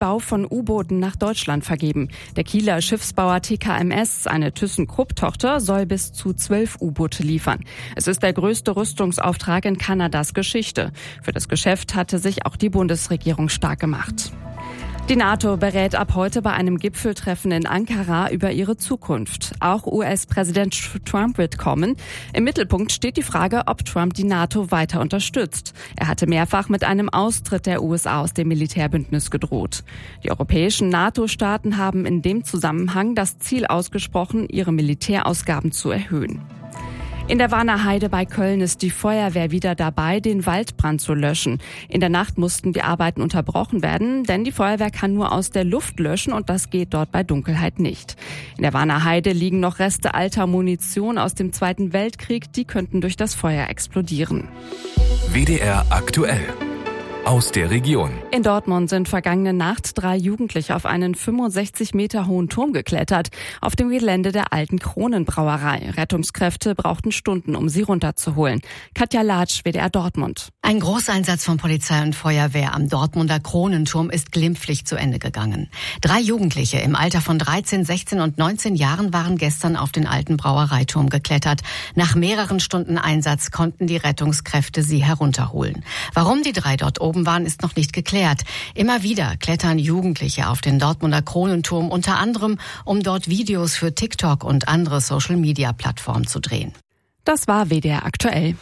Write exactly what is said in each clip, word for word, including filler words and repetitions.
Bau von U-Booten nach Deutschland vergeben. Der Kieler Schiffsbauer T K M S, eine ThyssenKrupp-Tochter, soll bis zu zwölf U-Boote liefern. Es ist der größte Rüstungsauftrag in Kanadas Geschichte. Für das Geschäft hatte sich auch die Bundesregierung stark gemacht. Die NATO berät ab heute bei einem Gipfeltreffen in Ankara über ihre Zukunft. Auch U S-Präsident Trump wird kommen. Im Mittelpunkt steht die Frage, ob Trump die NATO weiter unterstützt. Er hatte mehrfach mit einem Austritt der U S A aus dem Militärbündnis gedroht. Die europäischen NATO-Staaten haben in dem Zusammenhang das Ziel ausgesprochen, ihre Militärausgaben zu erhöhen. In der Warner Heide bei Köln ist die Feuerwehr wieder dabei, den Waldbrand zu löschen. In der Nacht mussten die Arbeiten unterbrochen werden, denn die Feuerwehr kann nur aus der Luft löschen und das geht dort bei Dunkelheit nicht. In der Warner Heide liegen noch Reste alter Munition aus dem Zweiten Weltkrieg, die könnten durch das Feuer explodieren. W D R aktuell. Aus der Region. In Dortmund sind vergangene Nacht drei Jugendliche auf einen fünfundsechzig Meter hohen Turm geklettert, auf dem Gelände der alten Kronenbrauerei. Rettungskräfte brauchten Stunden, um sie runterzuholen. Katja Latsch, W D R Dortmund. Ein Großeinsatz von Polizei und Feuerwehr am Dortmunder Kronenturm ist glimpflich zu Ende gegangen. Drei Jugendliche im Alter von dreizehn, sechzehn und neunzehn Jahren waren gestern auf den alten Brauereiturm geklettert. Nach mehreren Stunden Einsatz konnten die Rettungskräfte sie herunterholen. Warum die drei dort oben waren, ist noch nicht geklärt. Immer wieder klettern Jugendliche auf den Dortmunder Kronenturm, unter anderem, um dort Videos für TikTok und andere Social-Media-Plattformen zu drehen. Das war W D R aktuell.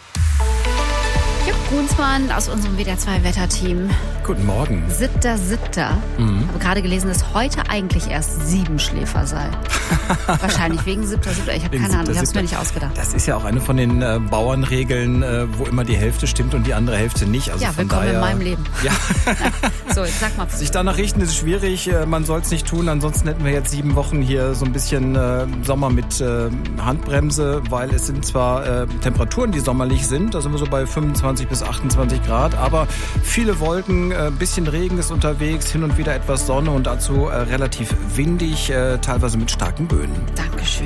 Jupp Gunsmann aus unserem W D R zwei Wetterteam. Guten Morgen. Siebter, siebter. Mhm. Ich habe gerade gelesen, dass heute eigentlich erst Siebenschläfer sei. Wahrscheinlich wegen siebter, siebter. Ich habe keine Ahnung, ich habe es mir nicht ausgedacht. Das ist ja auch eine von den äh, Bauernregeln, äh, wo immer die Hälfte stimmt und die andere Hälfte nicht. Also ja, von willkommen daher, in meinem Leben. Ja. So, jetzt sag mal. Sich danach richten ist schwierig, äh, man soll es nicht tun. Ansonsten hätten wir jetzt sieben Wochen hier so ein bisschen äh, Sommer mit äh, Handbremse, weil es sind zwar äh, Temperaturen, die sommerlich sind, da sind wir so bei fünfundzwanzig bis achtundzwanzig Grad, aber viele Wolken, ein äh, bisschen Regen ist unterwegs, hin und wieder etwas Sonne und dazu äh, relativ windig, äh, teilweise mit starken Böen. Dankeschön.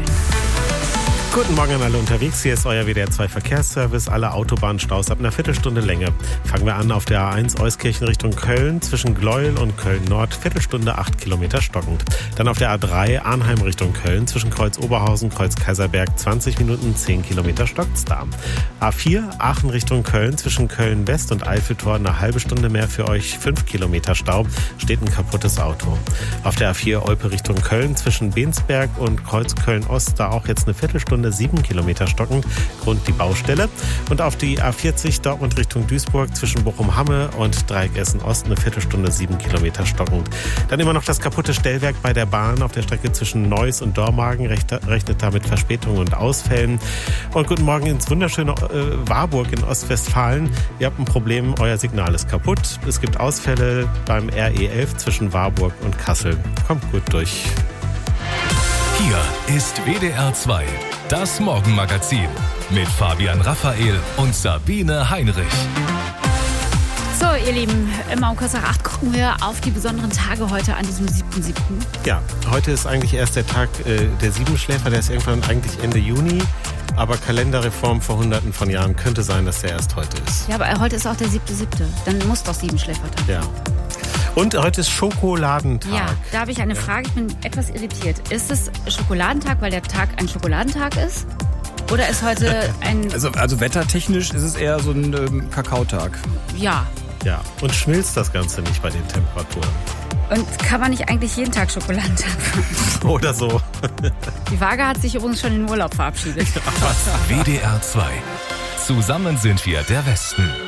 Guten Morgen an alle unterwegs. Hier ist euer W D R zwei Verkehrsservice. Alle Autobahnstaus ab einer Viertelstunde Länge. Fangen wir an auf der A eins Euskirchen Richtung Köln. Zwischen Gleuel und Köln-Nord. Viertelstunde, acht Kilometer stockend. Dann auf der A drei Arnheim Richtung Köln. Zwischen Kreuz Oberhausen, Kreuz Kaiserberg. zwanzig Minuten, zehn Kilometer stockt's da. A vier Aachen Richtung Köln. Zwischen Köln-West und Eiffeltor eine halbe Stunde mehr für euch. fünf Kilometer Stau. Steht ein kaputtes Auto. Auf der A vier Olpe Richtung Köln. Zwischen Bensberg und Kreuz Köln-Ost. Da auch jetzt eine Viertelstunde, sieben Kilometer stockend, Grund die Baustelle. Und auf die A vierzig Dortmund Richtung Duisburg zwischen Bochum-Hamme und Dreieck Essen-Ost eine Viertelstunde, sieben Kilometer stockend. Dann immer noch das kaputte Stellwerk bei der Bahn auf der Strecke zwischen Neuss und Dormagen, rechnet da mit Verspätungen und Ausfällen. Und guten Morgen ins wunderschöne äh, Warburg in Ostwestfalen. Ihr habt ein Problem, euer Signal ist kaputt. Es gibt Ausfälle beim R E elf zwischen Warburg und Kassel. Kommt gut durch. Hier ist W D R zwei, das Morgenmagazin mit Fabian Raphael und Sabine Heinrich. So, ihr Lieben, immer um kurz nach acht gucken wir auf die besonderen Tage heute an diesem siebten siebten Ja, heute ist eigentlich erst der Tag äh, der Siebenschläfer, der ist irgendwann eigentlich Ende Juni. Aber Kalenderreform vor hunderten von Jahren könnte sein, dass der erst heute ist. Ja, aber heute ist auch der siebte siebte Dann muss doch Siebenschläfertag. Ja. Und heute ist Schokoladentag. Ja, da habe ich eine Frage, ich bin etwas irritiert. Ist es Schokoladentag, weil der Tag ein Schokoladentag ist? Oder ist heute ein... Also, also wettertechnisch ist es eher so ein ähm, Kakaotag. Ja. Ja, und schmilzt das Ganze nicht bei den Temperaturen. Und kann man nicht eigentlich jeden Tag Schokoladentag machen? Oder so. Die Waage hat sich übrigens schon in den Urlaub verabschiedet. W D R zwei. Zusammen sind wir der Westen.